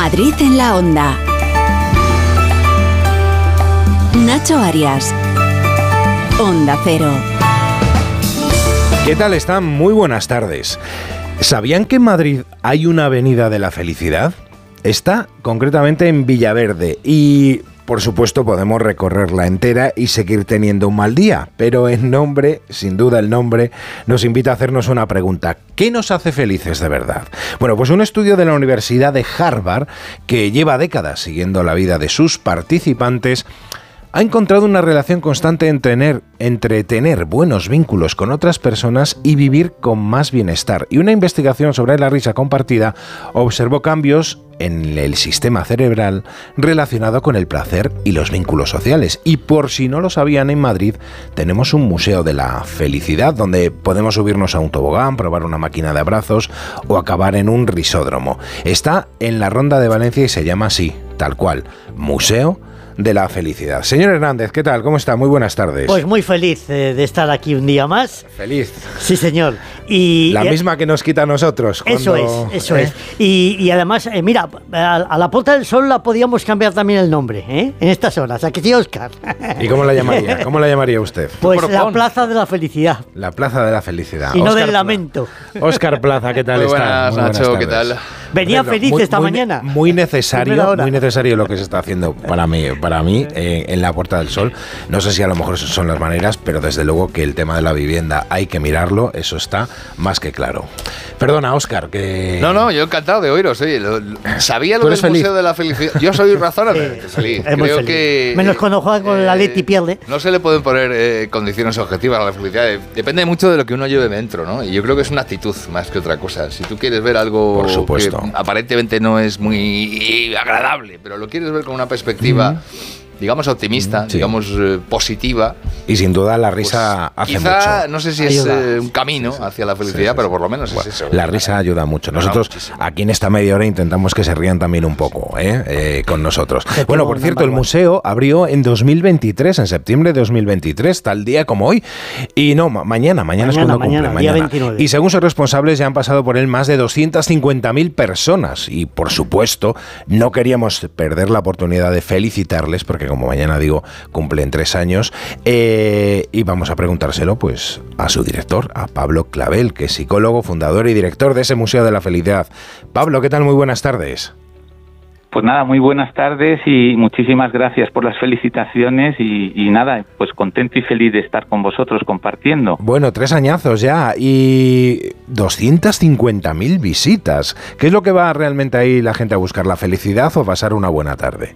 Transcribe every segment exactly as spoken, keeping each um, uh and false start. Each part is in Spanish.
Madrid en la Onda. Nacho Arias. Onda Cero. ¿Qué tal están? Muy buenas tardes. ¿Sabían que en Madrid hay una avenida de la felicidad? Está concretamente en Villaverde y, por supuesto, podemos recorrerla entera y seguir teniendo un mal día. Pero en nombre, sin duda el nombre, nos invita a hacernos una pregunta. ¿Qué nos hace felices de verdad? Bueno, pues un estudio de la Universidad de Harvard, que lleva décadas siguiendo la vida de sus participantes, ha encontrado una relación constante entre tener, entre tener buenos vínculos con otras personas y vivir con más bienestar. Y una investigación sobre la risa compartida observó cambios en el sistema cerebral relacionado con el placer y los vínculos sociales. Y por si no lo sabían, en Madrid tenemos un museo de la felicidad donde podemos subirnos a un tobogán, probar una máquina de abrazos o acabar en un risódromo. Está en la Ronda de Valencia y se llama así, tal cual, Museo de la Felicidad. Señor Hernández, ¿qué tal? ¿Cómo está? Muy buenas tardes. Pues muy feliz eh, de estar aquí un día más. Feliz. Sí, señor. Y, la y, misma que nos quita a nosotros. Eso cuando... es, eso eh. es. Y, y además, eh, mira, a, a la Puerta del Sol la podíamos cambiar también el nombre, ¿eh? En estas horas. ¿A que sí, Óscar? ¿Y cómo la llamaría? ¿Cómo la llamaría usted? Pues la Plaza de la Felicidad. La Plaza de la Felicidad. Y no Óscar del lamento. Óscar Plaza, ¿qué tal muy está? Buenas, muy buenas, Nacho, ¿qué tal? Venía Bueno, feliz muy, esta muy, mañana. Muy necesario, muy necesario lo que se está haciendo para mí, para mí eh, en la Puerta del Sol. No sé si a lo mejor son las maneras, pero desde luego que el tema de la vivienda hay que mirarlo, eso está más que claro. Perdona, Óscar, que... No, no, yo encantado de oíros. Oye, lo, lo, sabía lo del feliz? Museo de la Felicidad. Yo soy razonablemente sí, feliz. Creo feliz. que... Menos cuando juega con eh, la Leti pierde. No se le pueden poner eh, condiciones objetivas a la felicidad. Depende mucho de lo que uno lleve dentro, ¿no? Y yo creo que es una actitud más que otra cosa. Si tú quieres ver algo Por supuesto. que aparentemente no es muy agradable, pero lo quieres ver con una perspectiva... Mm. digamos optimista, sí. digamos eh, positiva. Y sin duda la risa pues, hace quizá, mucho. No sé si es eh, un camino sí, sí. hacia la felicidad, sí, sí, pero por lo menos bueno, es eso. La risa ayuda mucho. Nosotros no, aquí en esta media hora intentamos que se rían también un poco ¿eh? Eh, con nosotros. Bueno, por cierto, el museo abrió en dos mil veintitrés, en septiembre de dos mil veintitrés, tal día como hoy. Y no, ma- mañana, mañana, mañana es cuando mañana, cumple. Mañana. veintinueve. Y según sus responsables ya han pasado por él más de doscientas cincuenta mil personas. Y por supuesto, no queríamos perder la oportunidad de felicitarles, porque como mañana digo, cumplen tres años, eh, y vamos a preguntárselo pues a su director, a Pablo Clavel, que es psicólogo, fundador y director de ese Museo de la Felicidad. Pablo, ¿qué tal? Muy buenas tardes. Pues nada, muy buenas tardes y muchísimas gracias por las felicitaciones y, y nada, pues contento y feliz de estar con vosotros compartiendo. Bueno, tres añazos ya y doscientas cincuenta mil visitas. ¿Qué es lo que va realmente ahí la gente a buscar? ¿La felicidad o pasar una buena tarde?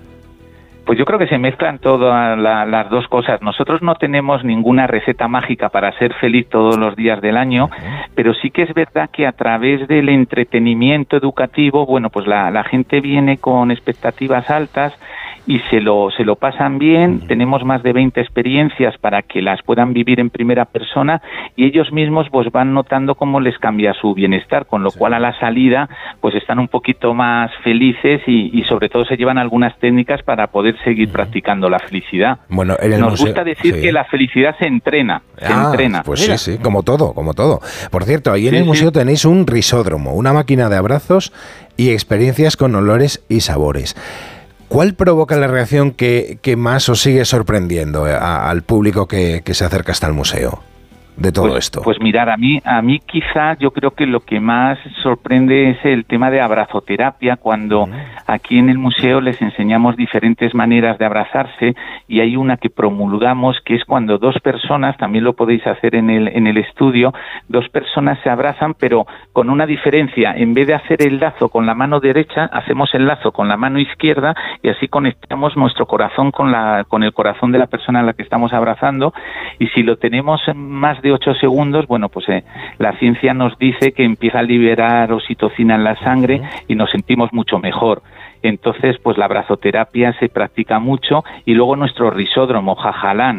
Pues yo creo que se mezclan todas la, las dos cosas. Nosotros no tenemos ninguna receta mágica para ser feliz todos los días del año, pero sí que es verdad que a través del entretenimiento educativo, bueno, pues la, la gente viene con expectativas altas y se lo se lo pasan bien. Tenemos más de veinte experiencias para que las puedan vivir en primera persona y ellos mismos pues van notando cómo les cambia su bienestar, con lo sí. cual a la salida pues están un poquito más felices y, y sobre todo se llevan algunas técnicas para poder seguir uh-huh. practicando la felicidad. Bueno, en el Nos museo, gusta decir sí. que la felicidad se entrena, se ah, entrena. Pues Mira. sí, sí, como todo, como todo. Por cierto, ahí en sí, el museo sí. tenéis un risódromo, una máquina de abrazos y experiencias con olores y sabores. ¿Cuál provoca la reacción que, que más os sigue sorprendiendo a, al público que, que se acerca hasta el museo de todo pues, esto? Pues mirar, a mí, a mí quizá yo creo que lo que más sorprende es el tema de abrazoterapia, cuando uh-huh. aquí en el museo les enseñamos diferentes maneras de abrazarse y hay una que promulgamos que es cuando dos personas, también lo podéis hacer en el, en el estudio, dos personas se abrazan pero con una diferencia, en vez de hacer el lazo con la mano derecha, hacemos el lazo con la mano izquierda y así conectamos nuestro corazón con, la, con el corazón de la persona a la que estamos abrazando y si lo tenemos más de ocho segundos, bueno, pues eh, la ciencia nos dice que empieza a liberar oxitocina en la sangre y nos sentimos mucho mejor. Entonces, pues la abrazoterapia se practica mucho y luego nuestro risódromo, Jajalán,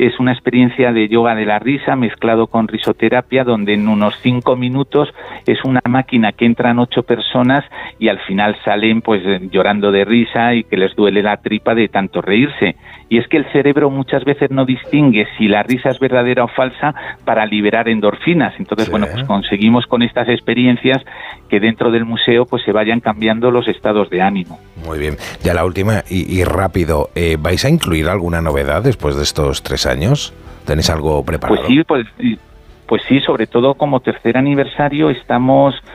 es una experiencia de yoga de la risa mezclado con risoterapia, donde en unos cinco minutos es una máquina que entran ocho personas y al final salen pues llorando de risa y que les duele la tripa de tanto reírse. Y es que el cerebro muchas veces no distingue si la risa es verdadera o falsa para liberar endorfinas. Entonces, sí. bueno, pues conseguimos con estas experiencias que dentro del museo pues se vayan cambiando los estados de ánimo. Muy bien. Ya la última y, y rápido, eh, ¿vais a incluir alguna novedad después de estos tres años? ¿Tenéis algo preparado? Pues sí, pues, pues sí, sobre todo como tercer aniversario estamos